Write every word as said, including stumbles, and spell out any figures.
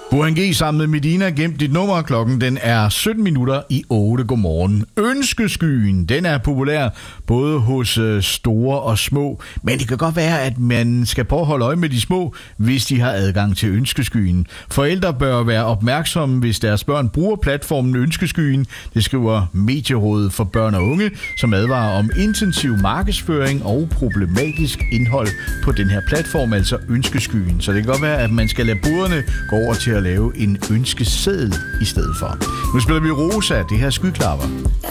Burhan G sammen med Medina, gemt dit nummer. Klokken den er sytten minutter i otte. Godmorgen. Ønskeskyen, den er populær både hos øh, store og små. Men det kan godt være, at man skal prøve at holde øje med de små, hvis de har adgang til ønskeskyen. Forældre bør være opmærksomme, hvis deres børn bruger platformen Ønskeskyen. Det skriver Medierådet for Børn og Unge, som advarer om intensiv markedsføring og problematisk indhold på den her platform, altså Ønskeskyen. Så det kan godt være, at man skal lade brugerne gå over til at lave en ønskeseddel i stedet for. Nu spiller vi Rosa, det her Skyklapper.